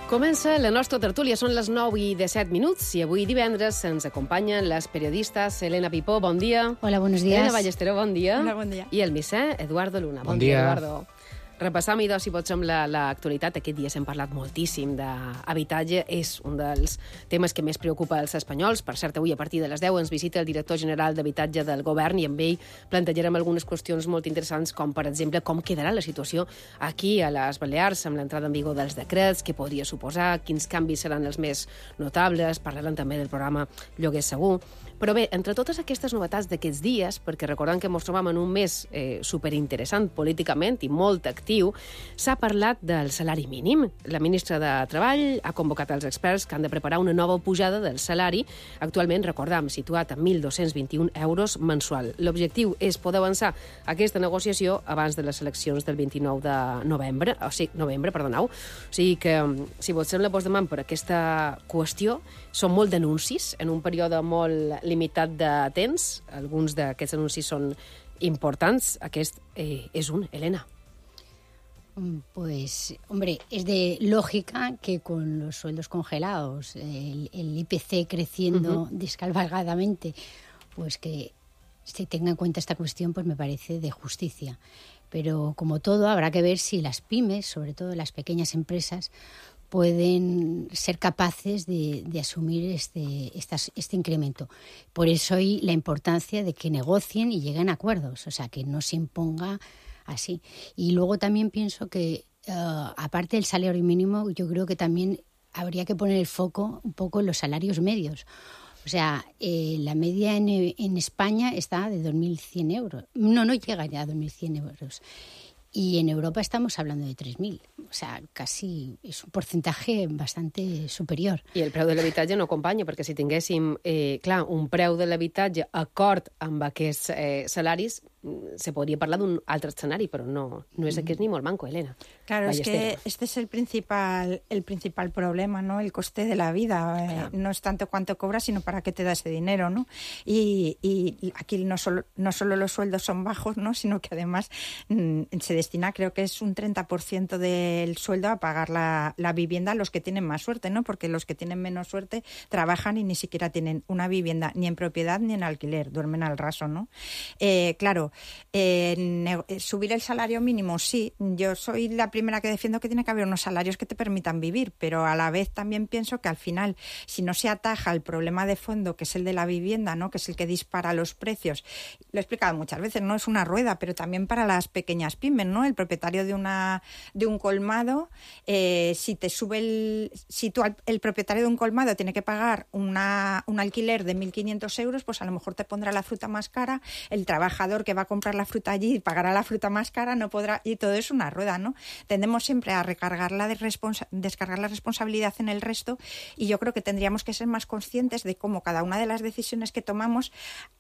Comença la nostra tertúlia, són les 9:17 i avui divendres ens acompanyen les periodistes Elena Pipó, bon dia. Hola, buenos días. Elena Ballestero, bon dia. Hola, bon dia. I el misser Eduardo Luna. Bon dia. Eduardo. Repassam, idò, si pots, amb l'actualitat. Aquest dia hem parlat moltíssim d'habitatge. És un dels temes que més preocupa els espanyols. Per cert, avui a partir de les 10 ens visita el director general d'Habitatge del Govern i amb ell plantejarem algunes qüestions molt interessants, com, per exemple, com quedarà la situació aquí a les Balears amb l'entrada en vigor dels decrets, què podria suposar, quins canvis seran els més notables. Parlarem també del programa Lloguer Segur. Però bé, entre totes aquestes novetats d'aquests dies, perquè recordem que ens trobam en un mes superinteressant políticament i molt actiu, s'ha parlat del salari mínim. La ministra de Treball ha convocat els experts que han de preparar una nova pujada del salari, actualment, recordam, situat a 1.221 euros mensual. L'objectiu és poder avançar aquesta negociació abans de les eleccions del 29 de novembre. O sigui que, si vos sembla, vos demano per aquesta qüestió. Són molt d'anuncis en un període molt limitat de temps. Alguns d'aquests anuncis són importants. Aquest és un, Elena. Pues, hombre, es de lógica que con los sueldos congelados, el IPC creciendo descalvagadamente, pues que se tenga en cuenta esta cuestión, pues me parece de justicia. Pero como todo, habrá que ver si las pymes, sobre todo las pequeñas empresas, pueden ser capaces de asumir este incremento. Por eso hay la importancia de que negocien y lleguen a acuerdos, o sea, que no se imponga así. Y luego también pienso que, aparte del salario mínimo, yo creo que también habría que poner el foco un poco en los salarios medios. O sea, la media en España está de 2.100 euros. No llega ya a 2.100 euros. Y en Europa estamos hablando de 3.000. O sea, casi és un porcentaje bastante superior. I el preu de l'habitatge no acompanya, perquè si tinguéssim, un preu de l'habitatge acord amb aquests salaris, se podria parlar d'un altre escenari, però no és aquest ni molt manco, Elena. Claro, es que este es el principal problema, ¿no? El coste de la vida. Claro. No es tanto cuánto cobras, sino para qué te da ese dinero, ¿no? Y aquí no solo los sueldos son bajos, ¿no? Sino que además se destina, creo que es un 30% del sueldo a pagar la vivienda a los que tienen más suerte, ¿no? Porque los que tienen menos suerte trabajan y ni siquiera tienen una vivienda ni en propiedad ni en alquiler, duermen al raso, ¿no? Claro, subir el salario mínimo, sí. Yo soy la primera que defiendo que tiene que haber unos salarios que te permitan vivir, pero a la vez también pienso que al final, si no se ataja el problema de fondo, que es el de la vivienda, ¿no? Que es el que dispara los precios, lo he explicado muchas veces, no es una rueda, pero también para las pequeñas pymes, ¿no? El propietario de un colmado, si el propietario de un colmado tiene que pagar un alquiler de 1.500 euros, pues a lo mejor te pondrá la fruta más cara, el trabajador que va a comprar la fruta allí y pagará la fruta más cara, no podrá, y todo es una rueda, ¿no? Tendemos siempre a descargar la responsabilidad en el resto, y yo creo que tendríamos que ser más conscientes de cómo cada una de las decisiones que tomamos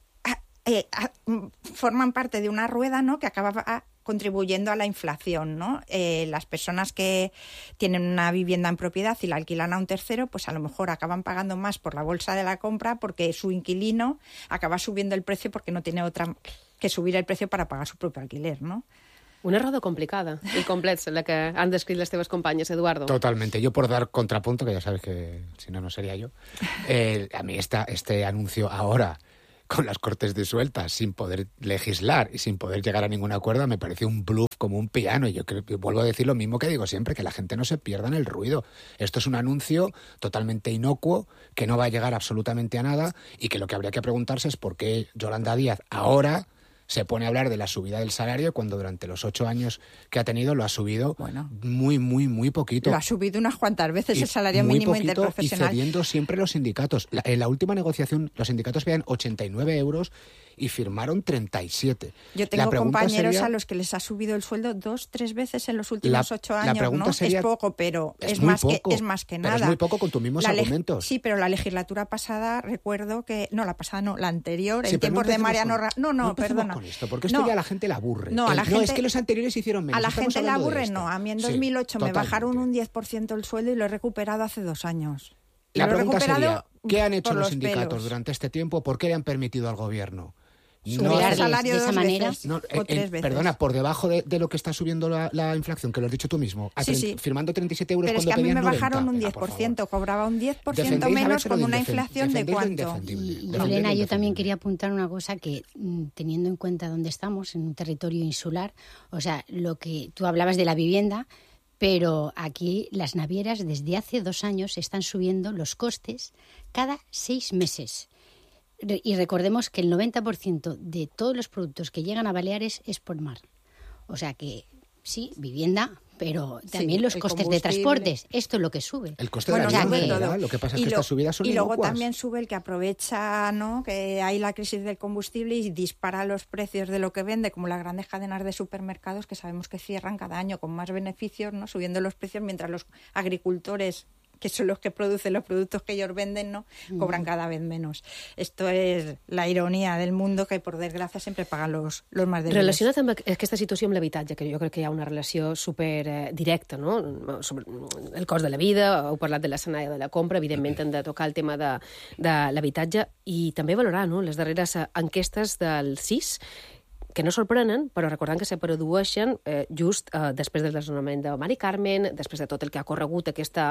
forman parte de una rueda, ¿no? Que acaba contribuyendo a la inflación, ¿no? Las personas que tienen una vivienda en propiedad y la alquilan a un tercero, pues a lo mejor acaban pagando más por la bolsa de la compra porque su inquilino acaba subiendo el precio porque no tiene otra que subir el precio para pagar su propio alquiler, ¿no? Una roda complicada i complexa, la que han descrit les teves companyes, Eduardo. Totalmente. Yo, por dar contrapunto, que ya sabes que si no sería yo, a mí este anuncio ahora, con las Cortes disueltas, sin poder legislar y sin poder llegar a ningún acuerdo, me parece un bluff como un piano. Y yo creo que vuelvo a decir lo mismo que digo siempre, que la gente no se pierda en el ruido. Esto es un anuncio totalmente inocuo, que no va a llegar absolutamente a nada, y que lo que habría que preguntarse es por qué Yolanda Díaz ahora se pone a hablar de la subida del salario cuando durante los 8 años que ha tenido lo ha subido muy poquito. Lo ha subido unas cuantas veces el salario mínimo interprofesional. Y cediendo siempre los sindicatos. En la última negociación los sindicatos pedían 89 euros y firmaron 37. Yo tengo compañeros a los que les ha subido el sueldo 2-3 veces en los últimos 8 años, ¿no? Sería, es poco, pero es más que nada. Pero es muy poco con tus mismos argumentos. Sí, pero la legislatura pasada, recuerdo que... No, la pasada no, la anterior, sí, en tiempos de Mariano Rajoy... No, perdona. Con esto, porque esto ya a la gente la aburre. No, es que los anteriores hicieron menos. A la gente la aburre, no. A mí en 2008 me bajaron un 10% el sueldo y lo he recuperado hace 2 años. La pregunta sería, ¿qué han hecho los sindicatos durante este tiempo? ¿Por qué le han permitido al gobierno subir el salario de esa manera o 3 veces. Perdona, por debajo de lo que está subiendo la inflación, que lo has dicho tú mismo, firmando 37 euros pero cuando es que a mí me 90, bajaron un 10%, cobraba un 10% menos con una inflación de cuánto. Y Elena, yo también quería apuntar una cosa que, teniendo en cuenta dónde estamos, en un territorio insular, o sea, lo que tú hablabas de la vivienda, pero aquí las navieras desde hace 2 años están subiendo los costes cada 6 meses. Y recordemos que el 90% de todos los productos que llegan a Baleares es por mar. O sea que sí, vivienda, pero también los costes de transportes. Esto es lo que sube. El coste de la vida en general, lo que pasa es que estas subidas son inocuas. Y luego inocuas. también sube el que aprovecha, ¿no?, que hay la crisis del combustible y dispara los precios de lo que vende, como las grandes cadenas de supermercados que sabemos que cierran cada año con más beneficios, ¿no?, subiendo los precios, mientras los agricultores, que son los que producen los productos que ellos venden, ¿no?, cobran cada vez menos. Esto es la ironia del mundo, que por desgràcia sempre paguen los más débiles. Relacionat amb aquesta situació amb l'habitatge, que jo crec que hi ha una relació super directa, no?, sobre el cost de la vida, heu parlat de l'escenari de la compra, evidentment hem de tocar el tema de l'habitatge i també valorar, no?, les darreres enquestes del CIS, que no sorprenen, però recordant que se produeixen just després del desnonament de Mari Carmen, després de tot el que ha corregut aquesta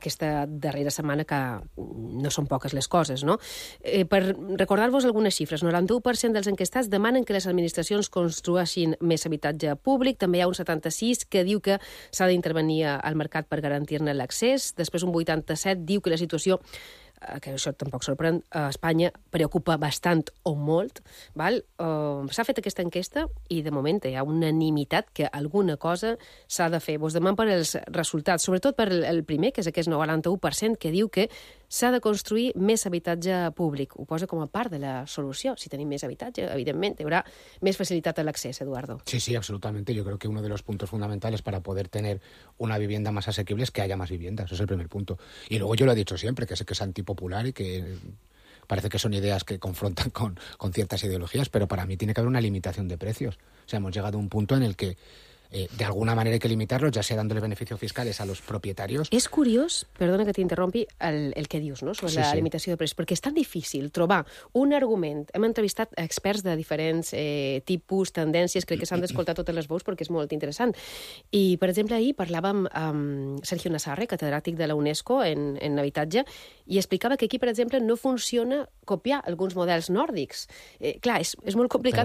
darrera setmana, que no són poques les coses, no? Per recordar-vos algunes xifres, 91% dels enquestats demanen que les administracions construeixin més habitatge públic, també hi ha un 76% que diu que s'ha d'intervenir al mercat per garantir-ne l'accés, després un 87% diu que la situació, que això tampoc sorprèn, a Espanya preocupa bastant o molt, val? S'ha fet aquesta enquesta i de moment hi ha unanimitat que alguna cosa s'ha de fer. Vos demanem per els resultats, sobretot per el primer, que és aquest 91%, que diu que s'ha de construir més habitatge públic. Ho posa com a part de la solució. Si tenim més habitatge, evidentment, hi haurà més facilitat a l'accés, Eduardo. Sí, sí, absolutamente. Yo creo que uno de los puntos fundamentales para poder tener una vivienda más asequible es que haya más viviendas. Eso es el primer punto. Y luego yo lo he dicho siempre, que sé que es antipopular y que parece que son ideas que confrontan con ciertas ideologías, pero para mí tiene que haber una limitación de precios. O sea, hemos llegado a un punto en el que de alguna manera hay que limitarlos, ya sea dándole beneficios fiscals a los propietarios. És curiós, perdona que t'interrompi, el que dius, no?, sobre la limitació de preus, perquè és tan difícil trobar un argument. Hem entrevistat experts de diferents tipus, tendències, crec que s'han d'escoltar totes les veus perquè és molt interessant. I, per exemple, ahir parlàvem amb Sergio Nassarre, catedràtic de la UNESCO en habitatge, i explicava que aquí, per exemple, no funciona copiar alguns models nòrdics. Clar, és molt complicat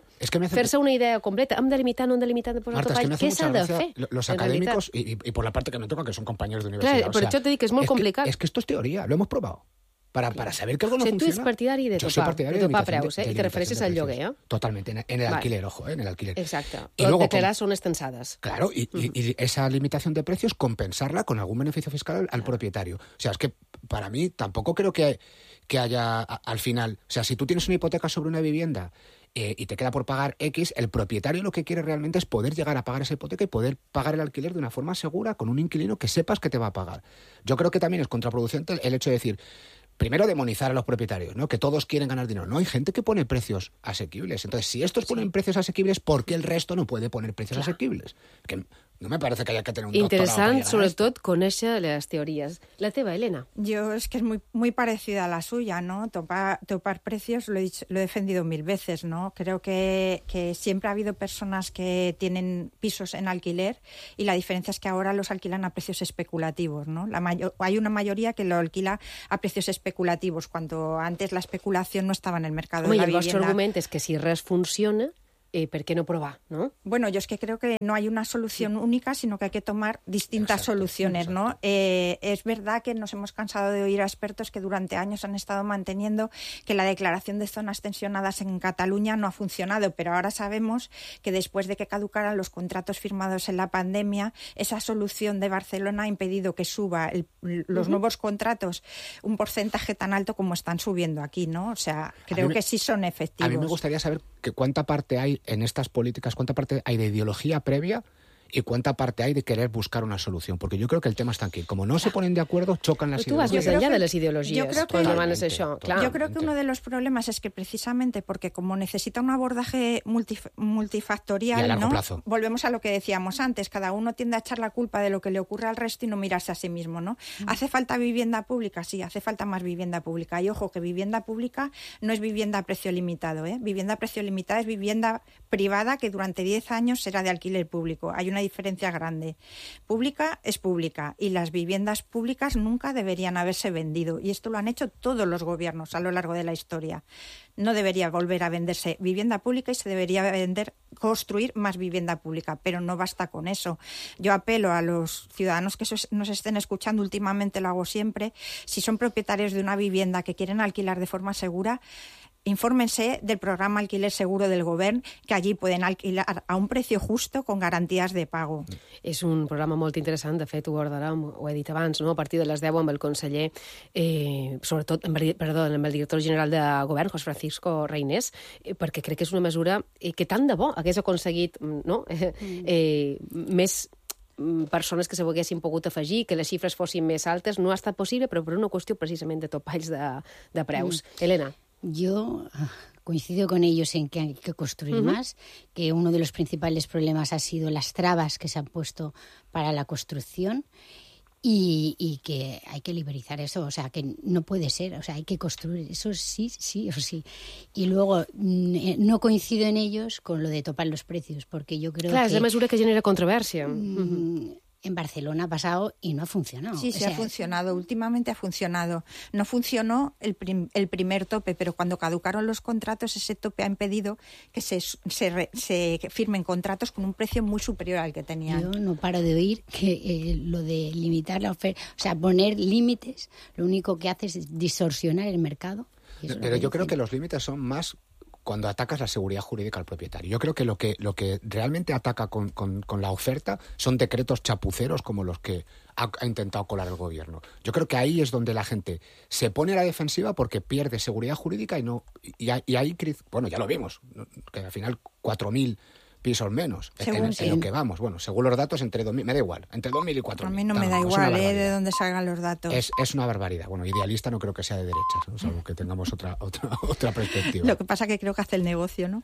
fer-se una idea completa. Hem de limitar, no hem de limitar, de posar Marta, es que me hace mucha gracia los académicos y por la parte que me toca, que son compañeros de universidad. Claro, por eso te digo que es muy complicado. Es que esto es teoría, lo hemos probado. Para saber que algo no funciona. Tu ets partidari de topar preus, i te refereixes al lloguer, eh? Totalmente, en el alquiler, ojo, en el alquiler. Exacte, y luego declarar zonas tensadas. Claro, y esa limitación de precios compensarla con algún beneficio fiscal al propietario. O sea, es que para mí tampoco creo que haya al final... O sea, si tú tienes una hipoteca sobre una vivienda y te queda por pagar X, el propietario lo que quiere realmente es poder llegar a pagar esa hipoteca y poder pagar el alquiler de una forma segura con un inquilino que sepas que te va a pagar. Yo creo que también es contraproducente el hecho de decir, primero, demonizar a los propietarios, ¿no?, que todos quieren ganar dinero. No, hay gente que pone precios asequibles. Entonces, si estos ponen precios asequibles, ¿por qué el resto no puede poner precios asequibles? Que no me parece que haya que tener un doctorado. Interessant, sobretot, conèixer les teories. La teva, Elena. Yo es que es muy parecida a la suya, ¿no? Topar precios, lo he defendido 1000 veces, ¿no? Creo que siempre ha habido personas que tienen pisos en alquiler y la diferencia es que ahora los alquilan a precios especulativos, ¿no? Hay una mayoría que lo alquila a precios especulativos, cuando antes la especulación no estaba en el mercado de la vivienda. El vostre argument és que si res funciona, ¿por qué no probar, no? Bueno, yo es que creo que no hay una solución única, sino que hay que tomar distintas soluciones, ¿no? Es verdad que nos hemos cansado de oír a expertos que durante años han estado manteniendo que la declaración de zonas tensionadas en Cataluña no ha funcionado, pero ahora sabemos que después de que caducaran los contratos firmados en la pandemia, esa solución de Barcelona ha impedido que suba los nuevos contratos un porcentaje tan alto como están subiendo aquí, ¿no? O sea, creo que sí son efectivos. A mí me gustaría saber cuánta parte hay en estas políticas, cuánta parte hay de ideología previa y cuánta parte hay de querer buscar una solución. Porque yo creo que el tema está aquí. Como no se ponen de acuerdo, chocan las Però tu vas ideologías. més enllà de les ideologies yo creo que- quan demanes Totalmente, això. Clar. Yo creo que uno de los problemas es que precisamente porque como necesita un abordaje multifactorial, Y a largo ¿no? plazo. Volvemos a lo que decíamos antes, cada uno tiende a echar la culpa de lo que le ocurre al resto y no mirarse a sí mismo, ¿no? ¿Hace falta vivienda pública? Sí, hace falta más vivienda pública. Y ojo, que vivienda pública no es vivienda a precio limitado, ¿eh? Vivienda a precio limitado es vivienda privada que durante 10 años será de alquiler público. Hay una diferencia grande. Pública es pública y las viviendas públicas nunca deberían haberse vendido. Y esto lo han hecho todos los gobiernos a lo largo de la historia. No debería volver a venderse vivienda pública y se debería construir más vivienda pública, pero no basta con eso. Yo apelo a los ciudadanos que nos estén escuchando, últimamente lo hago siempre, si son propietarios de una vivienda que quieren alquilar de forma segura, infórmense del programa Alquiler Seguro del Govern, que allí pueden alquilar a un precio justo con garantías de pago. És un programa molt interessant, de fet ho abordarem, ho he dit abans, no? A partir de les 10 amb el conseller, sobretot, amb el director general de Govern, José Francisco Reynés, perquè crec que és una mesura que tant de bo hagués aconseguit, no? Més persones que se ho haguessin pogut afegir, que les xifres fossin més altes. No ha estat possible, però per una qüestió precisament de topalls de preus. Elena. Yo coincido con ellos en que hay que construir más, que uno de los principales problemas ha sido las trabas que se han puesto para la construcción y que hay que liberalizar eso, o sea, que no puede ser, o sea, hay que construir, eso sí, eso sí. Y luego no coincido en ellos con lo de topar los precios, porque yo creo Clar, que... és la mesura que genera controvèrsia. En Barcelona ha pasado y no ha funcionado. Sí, ha funcionado. Últimamente ha funcionado. No funcionó el primer tope, pero cuando caducaron los contratos, ese tope ha impedido que se firmen contratos con un precio muy superior al que tenían. Yo no paro de oír que lo de limitar la oferta, o sea, poner límites, lo único que hace es distorsionar el mercado. Pero yo creo que los límites son más cuando atacas la seguridad jurídica al propietario. Yo creo que lo que realmente ataca con la oferta son decretos chapuceros como los que ha intentado colar el gobierno. Yo creo que ahí es donde la gente se pone a la defensiva porque pierde seguridad jurídica y ahí, bueno, ya lo vimos, que al final 4.000 pisos menos en lo que vamos. Bueno, según los datos, entre 2.000, me da igual, entre 2.000 y 4.000. A mí no me da igual de dónde salgan los datos. Es una barbaridad. Bueno, idealista no creo que sea de derechas, ¿no? Salvo que tengamos otra perspectiva. Lo que pasa que creo que hace el negocio, ¿no?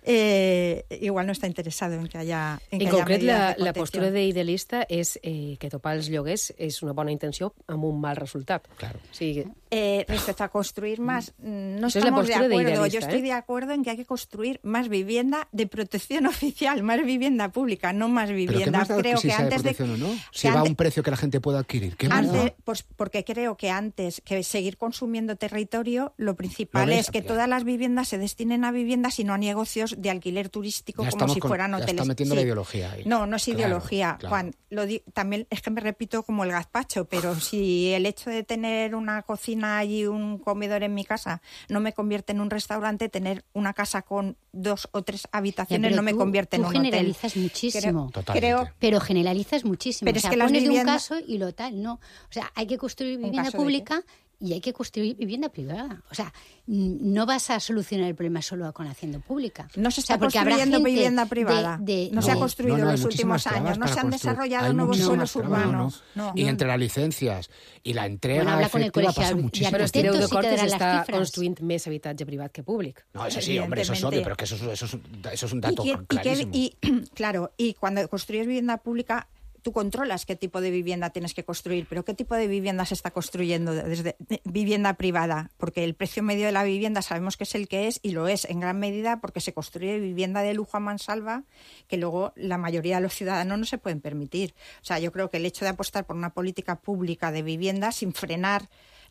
Igual no está interesado en que haya En concret, la postura d'idealista és que topar els lloguers és una bona intenció amb un mal resultat. Claro. Sí. Respecto a construir más, no Esa es la estamos de postura de acuerdo. idealista, Yo estoy de acuerdo en que hay que construir más vivienda de protección oficial, más vivienda pública, no más vivienda. ¿Pero qué más da creo si que sea antes de protección o no? Si que va a antes- un precio que la gente pueda adquirir. ¿Qué más da? Pues porque creo que antes que seguir consumiendo territorio, lo principal ¿Lo ves? es que todas las viviendas se destinen a viviendas y no a negocios de alquiler turístico Ya como si estamos fueran ya hoteles. está metiendo Sí. la ideología ahí. No es Claro, ideología, claro. Juan. También es que me repito como el gazpacho, pero si el hecho de tener una cocina y un comedor en mi casa no me convierte en un restaurante, tener una casa con 2 o 3 habitaciones pero no me tú- convierte en tú un hotel. generalizas muchísimo. Totalmente. Pero generalizas muchísimo. Pero o es sea, que las pones de un viviendas- caso y lo tal, no. O sea, hay que construir ¿Un vivienda caso de pública y hay que construir vivienda privada. O sea, no vas a solucionar el problema solo con haciendo pública. No se está O sea, porque habrá construyendo gente vivienda privada. No se ha construido hay en los muchísimas últimos años. trabas No se para han construir. desarrollado Hay nuevos muchísimas suelos trabas, urbanos. ¿no? No. Y entre las licencias y la entrega Bueno, habla con el efectiva colegio pasa de muchísimo. Però arquitectos estareu sí d'acord que que daran s'està las cifras. construint més habitatge privat que públic? No, eso sí, hombre, eso es obvio, pero que eso es un dato clarísimo. Claro, y cuando construyes vivienda pública, tú controlas qué tipo de vivienda tienes que construir, pero qué tipo de vivienda se está construyendo desde vivienda privada, porque el precio medio de la vivienda sabemos que es el que es, y lo es en gran medida porque se construye vivienda de lujo a mansalva que luego la mayoría de los ciudadanos no se pueden permitir. O sea, yo creo que el hecho de apostar por una política pública de vivienda sin frenar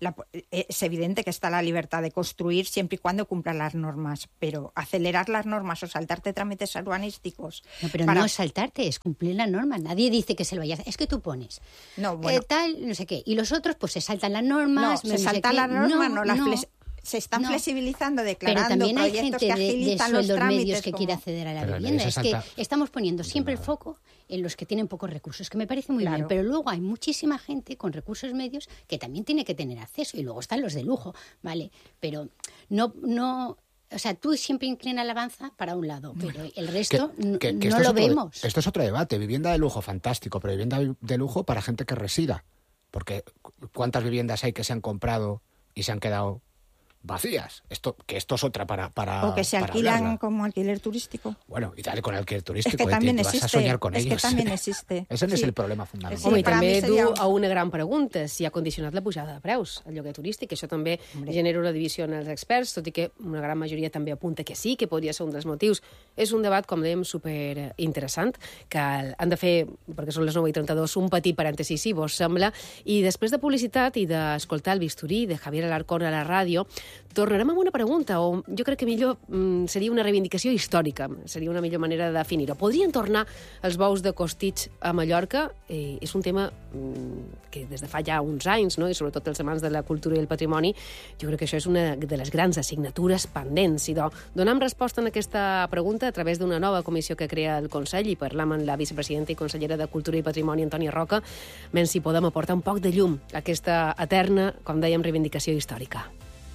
es evidente que está la libertad de construir siempre y cuando cumplan las normas, pero acelerar las normas o saltarte trámites urbanísticos... No, pero no saltarte, es cumplir la norma. Nadie dice que se lo vaya a hacer. Es que tú pones tal, no sé qué. Y los otros pues se saltan las normas. No, se saltan las normas, se están flexibilizando, declarando pero también hay proyectos gente que agilizan de los sueldos trámites medios que quiere acceder a la vivienda. Es que estamos poniendo siempre el foco en los que tienen pocos recursos, que me parece muy bien, pero luego hay muchísima gente con recursos medios que también tiene que tener acceso, y luego están los de lujo, ¿vale? Pero no o sea, tú siempre inclinas la balanza para un lado, pero el resto que no lo vemos. Esto es otro debate. Vivienda de lujo, fantástico, pero vivienda de lujo para gente que resida. Porque ¿cuántas viviendas hay que se han comprado y se han quedado vacías? Esto es otra para o que se alquilan hablarla. Como alquiler turístico. Bueno, y dale con alquiler turístico. És que també vas a soñar con ellos. És que també n'existe. Ese és el problema fundamental. Home, i també du a una gran pregunta, si ha condicionat la pujada de preus al lloguer turístic. Això també genera una divisió en els experts, tot i que una gran majoria també apunta que sí, que podria ser un dels motius. És un debat, com dèiem, superinteressant, que han de fer, perquè són les 9:32, un petit parèntesi, si vos sembla, i després de publicitat i d'escoltar el bisturí de Javier Alarcón a la ràdio, tornarem amb una pregunta, o jo crec que millor seria una reivindicació històrica, seria una millor manera de definir-ho. Podrien tornar els bous de Costitx a Mallorca? És un tema que des de fa ja uns anys, no? I sobretot els amants de la cultura i el patrimoni, jo crec que això és una de les grans assignatures pendents. I donem resposta a aquesta pregunta a través d'una nova comissió que crea el Consell, i parlam amb la vicepresidenta i consellera de Cultura i Patrimoni, Antònia Roca, menys si podem aportar un poc de llum a aquesta eterna, com dèiem, reivindicació històrica.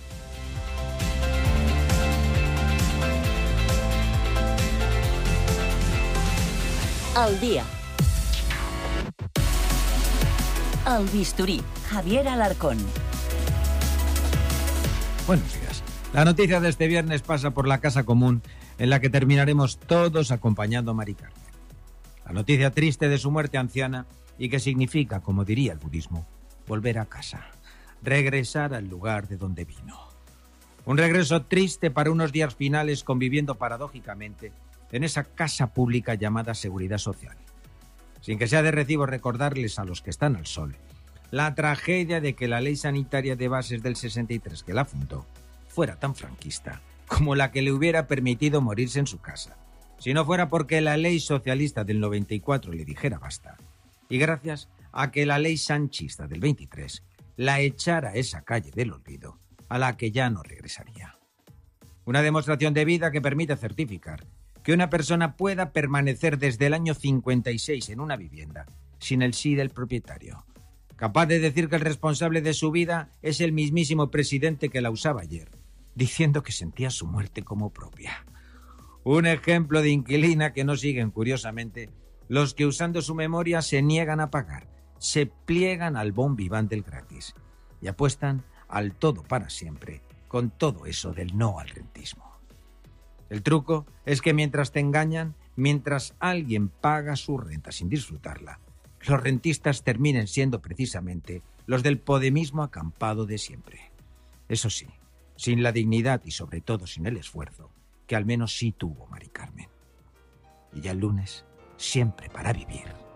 Al día. Al bisturí, Javier Alarcón. Buenos días. La noticia de este viernes pasa por la casa común en la que terminaremos todos acompañando a Mari Carmen. La noticia triste de su muerte anciana y que significa, como diría el budismo, volver a casa, regresar al lugar de donde vino. Un regreso triste para unos días finales conviviendo paradójicamente en esa casa pública llamada Seguridad Social. Sin que sea de recibo recordarles a los que están al sol la tragedia de que la ley sanitaria de bases del 63 que la fundó fuera tan franquista como la que le hubiera permitido morirse en su casa, si no fuera porque la ley socialista del 94 le dijera basta, y gracias a que la ley sanchista del 23 la echara a esa calle del olvido a la que ya no regresaría. Una demostración de vida que permite certificar que una persona pueda permanecer desde el año 56 en una vivienda sin el sí del propietario. Capaz de decir que el responsable de su vida es el mismísimo presidente que la usaba ayer, diciendo que sentía su muerte como propia. Un ejemplo de inquilina que no siguen, curiosamente, los que usando su memoria se niegan a pagar, se pliegan al bon vivant del gratis y apuestan al todo para siempre con todo eso del no al rentismo. El truco es que mientras te engañan, mientras alguien paga su renta sin disfrutarla, los rentistas terminen siendo precisamente los del podemismo acampado de siempre. Eso sí, sin la dignidad y sobre todo sin el esfuerzo, que al menos sí tuvo Mari Carmen. Y ya el lunes, siempre para vivir.